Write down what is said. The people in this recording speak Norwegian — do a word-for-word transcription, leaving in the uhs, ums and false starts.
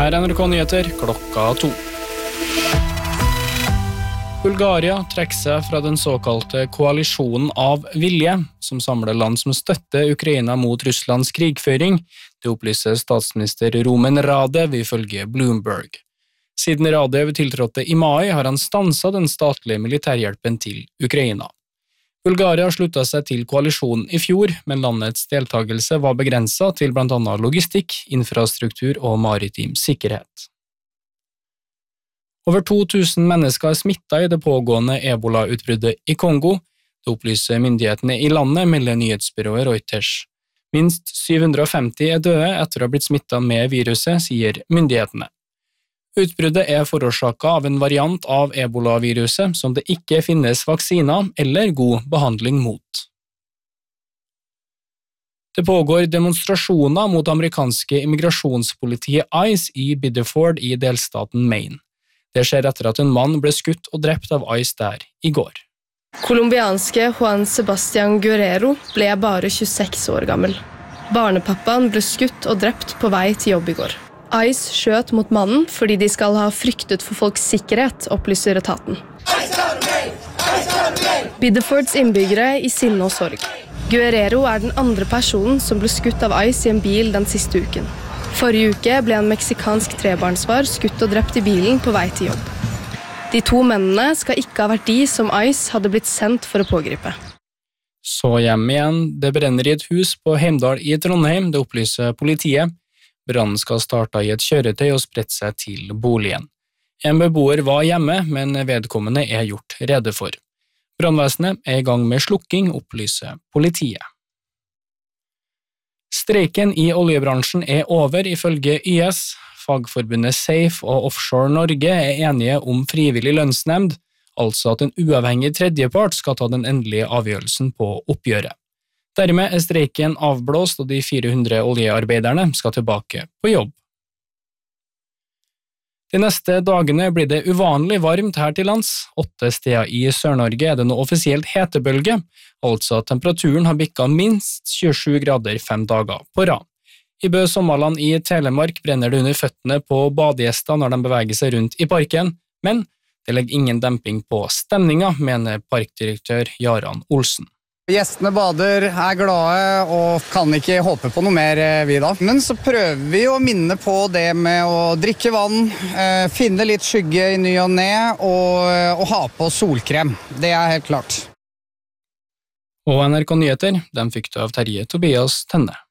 er N R K Nyheter klokka to. Bulgaria trekker seg fra den såkalte koalisjonen av vilje, som samler land som støtter Ukraina mot Russlands krigføring. Det opplyser statsminister Rumen Radev ifølge Bloomberg. Siden Radev tiltrådte i mai har han stanset den statlige militærhjelpen til Ukraina. Bulgaria sluttet seg til koalisjonen i fjor, men landets deltagelse var begrenset til blant annet logistikk, infrastruktur og maritim sikkerhet. Over to tusen mennesker er smittet i det pågående Ebola-utbruddet i Kongo. Det opplyser myndighetene i landet, melder nyhetsbyrået Reuters. Minst syv hundre og femti er døde etter å ha blitt smittet med viruset, sier myndighetene. Utbruddet er forårsaket av en variant av Ebola-viruset som det ikke finnes vaksiner eller god behandling mot. Det pågår demonstrasjoner mot amerikanske immigrasjonspolitiet ICE i Biddeford i delstaten Maine. Det skjer etter at en mann ble skutt og drept av ICE der i går. Kolumbianske Juan Sebastian Guerrero ble bare tjueseks år gammel. Barnepappaen ble skutt og drept på vei til jobb i går. ICE skjøt mot mannen fordi de skal ha fryktet for folks sikkerhet, opplyser etaten. Biddeffords innbyggere i sinne og sorg. Guerrero er den andre personen som ble skutt av ICE i en bil den siste uken. Forrige uke ble en meksikansk trebarnsfar skutt og drept i bilen på vei til jobb. De to mennene skal ikke ha vært de som ICE hadde blitt sendt for å pågripe. Så hjem igjen, det brenner i et hus på Heimdal i Trondheim, det opplyser politiet. Brannen skal starte i et kjøretøy og spredt seg til boligen. En beboer var hjemme, men vedkommende er gjort rede for. Brannvesenet er i gang med slukking, opplyser politiet. Streiken i oljebransjen er over ifølge Y S. Fagforbundet Safe og Offshore Norge er enige om frivillig lønnsnemnd, altså at en uavhengig tredjepart skal ta den endelige avgjørelsen på oppgjøret. Dermed er streiken avblåst, og de fire hundre oljearbeiderne skal tilbake på jobb. De neste dagene blir det uvanlig varmt her til lands. Åtte steder i Sør-Norge er det nå offisielt hetebølge, altså at temperaturen har bikket minst tjuesju grader fem dager på rad. I Bø Sommerland i Telemark brenner det under føttene på badegjester når de beveger seg rundt i parken, men det legger ingen demping på stemninga, mener parkdirektør Jaran Olsen. Gjestene bader, er glade og kan ikke håpe på noe mer vi da. Men så prøver vi å minne på det med å drikke vann, finne litt skygge i ny og ne og, og ha på solkrem. Det er helt klart. Og N R K Nyheter, den fikk du av Terje Tobias Tenne.